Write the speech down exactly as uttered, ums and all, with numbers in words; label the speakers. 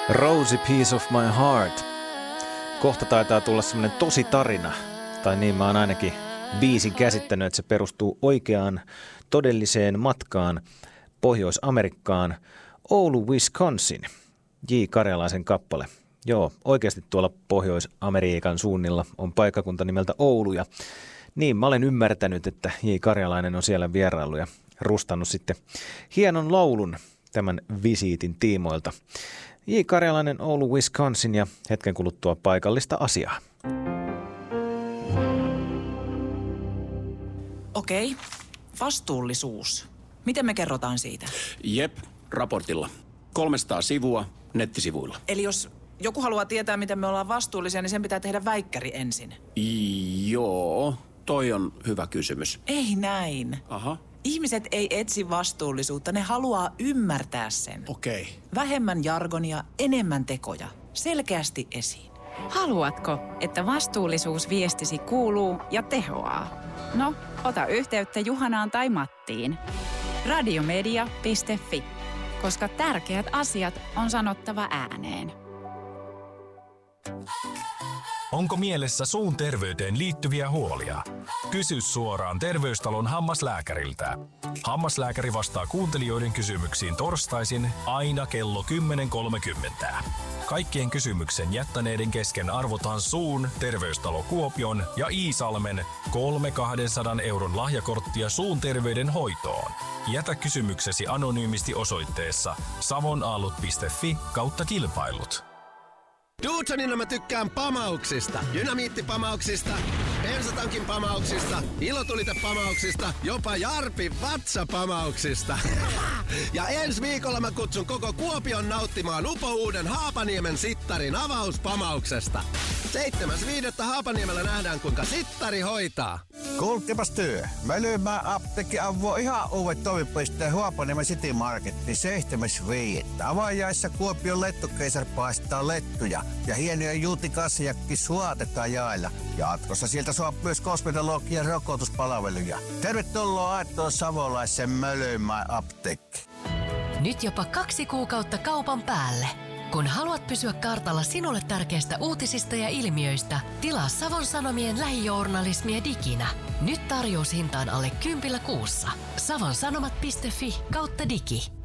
Speaker 1: Rosie Piece of My Heart. Kohta taitaa tulla semmoinen tosi tarina, tai niin mä oon ainakin biisin käsittänyt, että se perustuu oikeaan todelliseen matkaan Pohjois-Amerikkaan, Oulu, Wisconsin. J. Karjalaisen kappale. Joo, oikeasti tuolla Pohjois-Amerikan suunnilla on paikkakunta nimeltä Oulu, ja niin mä olen ymmärtänyt, että J. Karjalainen on siellä vieraillut ja rustannut sitten hienon laulun tämän visiitin tiimoilta. J. Karjalainen, Oulu, Wisconsin, ja hetken kuluttua paikallista asiaa.
Speaker 2: Okei, vastuullisuus. Miten me kerrotaan siitä?
Speaker 3: Jep, raportilla. kolmesataa sivua nettisivuilla.
Speaker 2: Eli jos joku haluaa tietää, miten me ollaan vastuullisia, niin sen pitää tehdä väikkäri ensin.
Speaker 3: Joo, toi on hyvä kysymys.
Speaker 2: Ei näin.
Speaker 3: Aha.
Speaker 2: Ihmiset ei etsi vastuullisuutta, ne haluaa ymmärtää sen.
Speaker 3: Okei.
Speaker 2: Vähemmän jargonia, enemmän tekoja. Selkeästi esiin.
Speaker 4: Haluatko, että vastuullisuusviestisi kuuluu ja tehoaa? No, ota yhteyttä Juhanaan tai Mattiin. radiomedia piste fi, koska tärkeät asiat on sanottava ääneen.
Speaker 5: Onko mielessä suun terveyteen liittyviä huolia? Kysy suoraan Terveystalon hammaslääkäriltä. Hammaslääkäri vastaa kuuntelijoiden kysymyksiin torstaisin aina kello kymmenen kolmekymmentä. Kaikkien kysymyksen jättäneiden kesken arvotaan suun, Terveystalo Kuopion ja Iisalmen kolme kaksisataa euron lahjakorttia suun terveyden hoitoon. Jätä kysymyksesi anonyymisti osoitteessa savonaalut piste fi kautta kilpailut.
Speaker 6: Dudsonina mä tykkään pamauksista. Dynamiittipamauksista, bensatankin pamauksista, ilotulitepamauksista, jopa Jarpin vatsapamauksista. Ja ensi viikolla mä kutsun koko Kuopion nauttimaan upouuden Haapaniemen sittarin avauspamauksesta. seitsemäs viidettä Haapaniemellä nähdään, kuinka sittari hoitaa.
Speaker 7: Kuulkepas työ. Mä lyömään apteekki avoo ihan uudet toimipisteen Haapaniemen City Marketin seitsemäs viidettä. Avajaissa Kuopion lettukeisar paistaa lettuja ja hienoja juutikassejakki suotetaan jaella. Jatkossa sieltä saa myös kosmetologian rokotuspalveluja. Tervetuloa Aittoon Savolaisen Mölömään apteekki.
Speaker 8: Nyt jopa kaksi kuukautta kaupan päälle. Kun haluat pysyä kartalla sinulle tärkeistä uutisista ja ilmiöistä, tilaa Savon Sanomien lähijournalismia diginä. Nyt tarjoushintaan alle kympillä kuussa. savonsanomat piste fi kautta digi.